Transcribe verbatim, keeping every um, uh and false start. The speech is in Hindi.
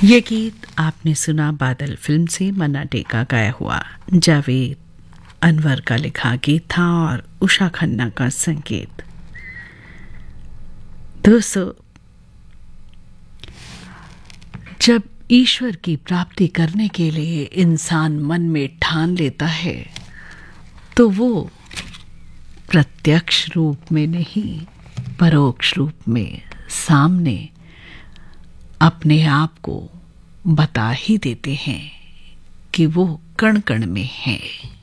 ये गीत आपने सुना बादल फिल्म से मन्ना डे का गाया हुआ। जावेद अनवर का लिखा गीत था और उषा खन्ना का संगीत। दोस्तों, जब ईश्वर की प्राप्ति करने के लिए इंसान मन में ठान लेता है तो वो प्रत्यक्ष रूप में नहीं, परोक्ष रूप में सामने अपने आप को बता ही देते हैं कि वो कण कण में है।